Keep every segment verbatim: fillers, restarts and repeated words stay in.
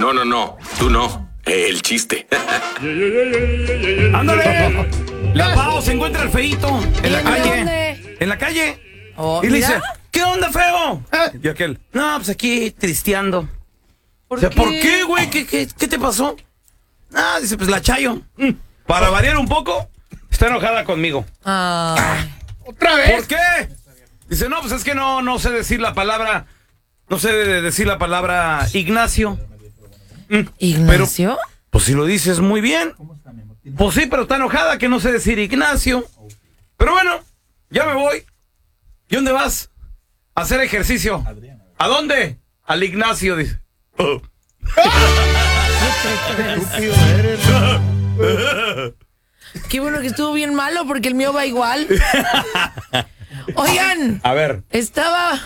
No, no, no, tú no. El chiste. ¡Ándale! La Pao se encuentra el feíto en la calle. ¿Dónde? En la calle. Oh, y le mira. dice, ¿qué onda, feo? Y aquel, no, pues aquí tristeando. ¿Por O sea, qué? ¿por qué, güey? ¿Qué, qué, ¿Qué te pasó? Ah, dice, pues la Chayo. Mm. Para variar un poco, está enojada conmigo. Ay. ¿Otra vez? ¿Por qué? Dice, no, pues es que no, no sé decir la palabra, no sé de- decir la palabra Ignacio. Mm, ¿Ignacio? Pero, pues si lo dices muy bien. Pues sí, pero está enojada que no sé decir Ignacio. Pero bueno, ya me voy. ¿Y dónde vas? A hacer ejercicio. ¿A dónde? Al Ignacio, dice. Oh. Estúpido eres. Qué bueno que estuvo bien malo porque el mío va igual. Oigan, A ver. estaba...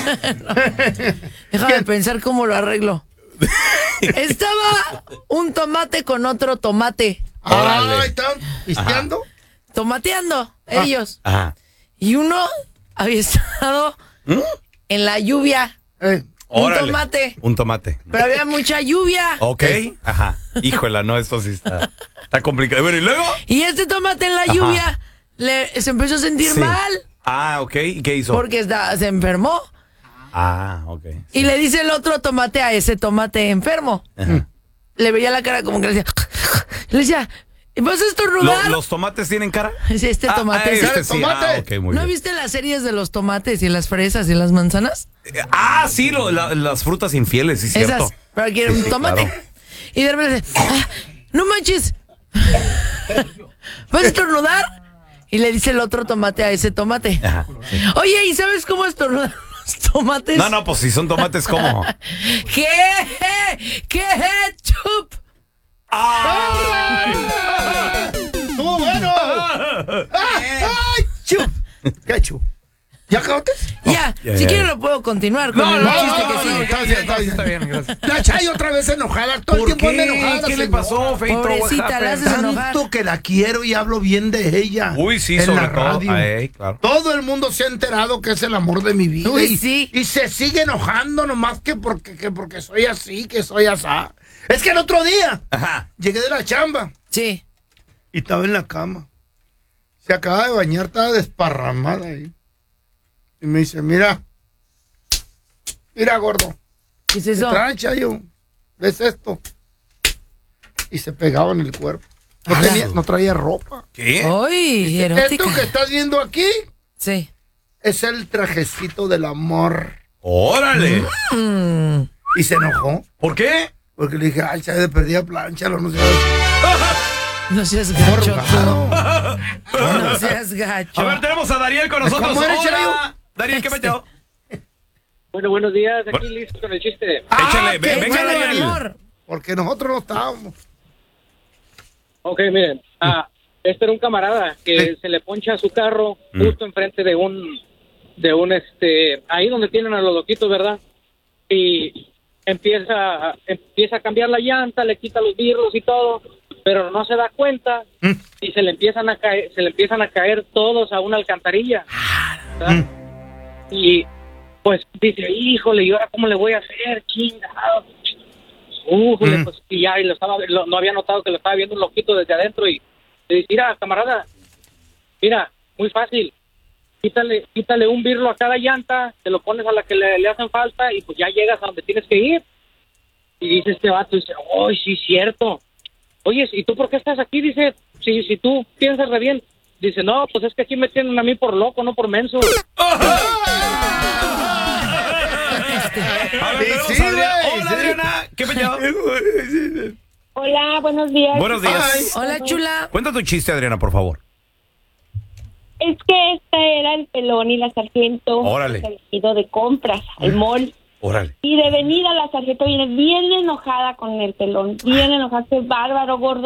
Déjame pensar cómo lo arreglo. Estaba un tomate con otro tomate. Órale. Ay, ¿están pisteando? Tomateando, ellos. Ajá. Y uno había estado en la lluvia. Eh, Un Órale. tomate. Un tomate. Pero había mucha lluvia. Ok. Ajá. Híjola, no, esto sí está, está complicado. Bueno, ¿y luego? Y este tomate en la lluvia le, se empezó a sentir Sí. mal Ah, ok. ¿Y qué hizo? porque está- se enfermó. Ah, ok. Y le dice el otro tomate a ese tomate enfermo. Ajá. Le veía la cara como que le decía... Le decía, ¿vas a ¿Lo- estornudar? ¿Los tomates tienen cara? Sí, este Ah, tomate. ah, sí. este sí. tomate. Ah, ok, muy ¿No bien. viste las series de los tomates y las fresas y las manzanas? Eh, Ah, sí, lo- la- las frutas infieles, sí, cierto. Esas. Pero aquí era un sí, tomate. claro. Y de repente dice, "Ah, no manches. ¿Vas a estornudar? Y le dice el otro tomate a ese tomate. Ajá, sí. Oye, ¿y sabes cómo estornudan los tomates? No, no, pues si son tomates, ¿cómo? ¿Qué? ¿Qué? ¡Chup! ¡Estuvo bueno! ¡Ay, chup! ¿Qué chup? ¿Ya acabaste? Ya, ya, si ya, quieren ya. lo puedo continuar con No, el no, chiste no, que no, sigue. no, Está bien, está bien. Está bien, gracias. La Chay otra vez enojada. Todo el ¿Por tiempo anda qué? enojada. ¿Qué le señora. pasó, Feito? Pobrecita, What la happened? haces enojar. Tanto que la quiero y hablo bien de ella. Uy, sí, en sobre la todo. radio. Ay, claro. Todo el mundo se ha enterado que es el amor de mi vida. Uy, y, sí. y se sigue enojando nomás que porque, que porque soy así, que soy asá. Es que el otro día Ajá. llegué de la chamba Sí. y estaba en la cama. Se acaba de bañar, estaba desparramada ahí. Y me dice, mira, mira, gordo, ¿Qué es ¿qué eso? trae, Chayo? ¿Ves esto? Y se pegaba en el cuerpo. No, Ala. tenía, no traía ropa. ¿Qué? Uy, Esto erótica. que estás viendo aquí Sí. es el trajecito del amor. ¡Órale! Mm. Y se enojó. ¿Por qué? Porque le dije, ay, Chayo, de perdida plancha, no sé. No seas gacho tú. Morgado. No seas gacho. A ver, tenemos a Dariel con nosotros. ¿Cómo eres, Hola. Chayo? Dariel, ¿qué metió? Bueno, buenos días, aquí Bueno. listo con el chiste. Ah, Échale, qué ve- venga, bueno, Dariel. amor. Porque nosotros no estábamos. Ok, miren, ah, este era un camarada que Sí. se le poncha su carro Mm. justo enfrente de un, de un, este, ahí donde tienen a los loquitos, ¿verdad? Y empieza, empieza a cambiar la llanta, le quita los birros y todo, pero no se da cuenta Mm. y se le empiezan a caer, se le empiezan a caer todos a una alcantarilla, ¿verdad? Y pues dice, híjole, ¿y ahora cómo le voy a hacer? Chingado. Újule, Mm. pues, y ya, y lo estaba, lo- no había notado que lo estaba viendo un loquito desde adentro y le dice, mira, camarada, mira, muy fácil, quítale, quítale un birlo a cada llanta, te lo pones a la que le, le hacen falta y pues ya llegas a donde tienes que ir. Y dice este vato, dice, oh, sí, cierto. Oye, ¿y tú por qué estás aquí? Dice, si, si tú piensas re bien. Dice, no, pues es que aquí me tienen a mí por loco, no por menso. A ver, Sí, tenemos sí, a Adriana. güey, Hola, sí. Adriana. ¿Qué metió? Hola, buenos días. Buenos días. Hola, chula. Cuenta tu chiste, Adriana, por favor. Es que esta era el pelón y la sargento. Órale. Se habían ido de compras al mall. Órale. Y de venida la sargento viene bien enojada con el pelón. Bien enojada, qué bárbaro, gordo.